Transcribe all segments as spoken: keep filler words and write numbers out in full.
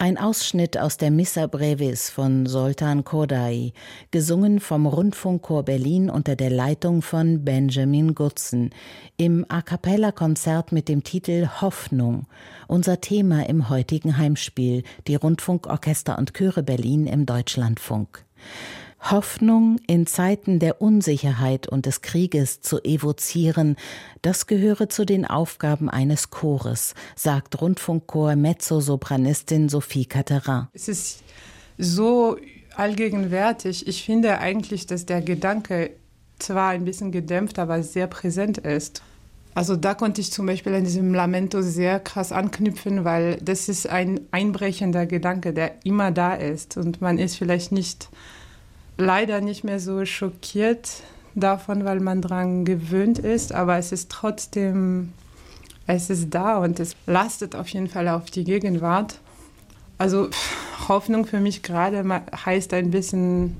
Ein Ausschnitt aus der Missa Brevis von Zoltán Kodály, gesungen vom Rundfunkchor Berlin unter der Leitung von Benjamin Gutzen, im A-cappella-Konzert mit dem Titel Hoffnung, unser Thema im heutigen Heimspiel, die Rundfunkorchester und Chöre Berlin im Deutschlandfunk. Hoffnung in Zeiten der Unsicherheit und des Krieges zu evozieren, das gehöre zu den Aufgaben eines Chores, sagt Rundfunkchor Mezzosopranistin Sophie Catterin. Es ist so allgegenwärtig. Ich finde eigentlich, dass der Gedanke zwar ein bisschen gedämpft, aber sehr präsent ist. Also da konnte ich zum Beispiel an diesem Lamento sehr krass anknüpfen, weil das ist ein einbrechender Gedanke, der immer da ist. Und man ist vielleicht nicht leider nicht mehr so schockiert davon, weil man daran gewöhnt ist, aber es ist trotzdem, es ist da und es lastet auf jeden Fall auf die Gegenwart. Also Hoffnung für mich gerade heißt ein bisschen,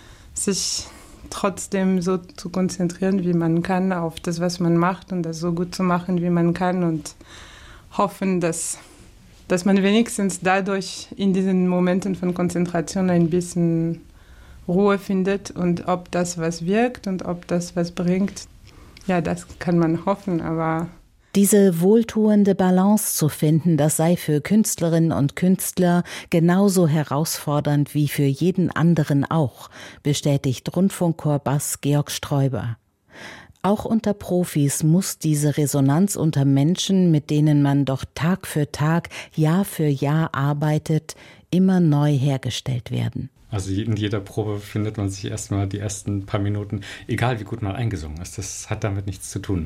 sich trotzdem so zu konzentrieren, wie man kann, auf das, was man macht und das so gut zu machen, wie man kann und hoffen, dass, dass man wenigstens dadurch in diesen Momenten von Konzentration ein bisschen Ruhe findet und ob das was wirkt und ob das was bringt, ja, das kann man hoffen, aber diese wohltuende Balance zu finden, das sei für Künstlerinnen und Künstler genauso herausfordernd wie für jeden anderen auch, bestätigt Rundfunkchor-Bass Georg Sträuber. Auch unter Profis muss diese Resonanz unter Menschen, mit denen man doch Tag für Tag, Jahr für Jahr arbeitet, immer neu hergestellt werden. Also in jeder Probe findet man sich erstmal die ersten paar Minuten, egal wie gut man eingesungen ist, das hat damit nichts zu tun.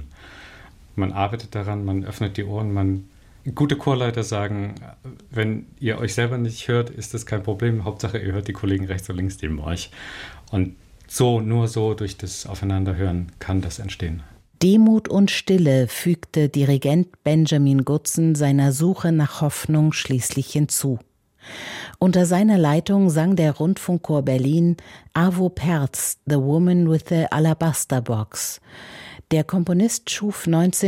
Man arbeitet daran, man öffnet die Ohren, man gute Chorleiter sagen, wenn ihr euch selber nicht hört, ist das kein Problem. Hauptsache, ihr hört die Kollegen rechts und links neben euch. Und so, nur so durch das Aufeinanderhören kann das entstehen. Demut und Stille fügte Dirigent Benjamin Gutzen seiner Suche nach Hoffnung schließlich hinzu. Unter seiner Leitung sang der Rundfunkchor Berlin Arvo Pärts The Woman with the Alabaster Box. Der Komponist schuf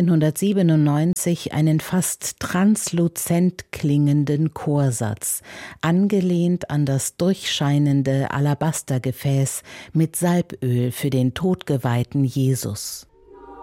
neunzehnhundertsiebenundneunzig einen fast transluzent klingenden Chorsatz, angelehnt an das durchscheinende Alabastergefäß mit Salböl für den todgeweihten Jesus.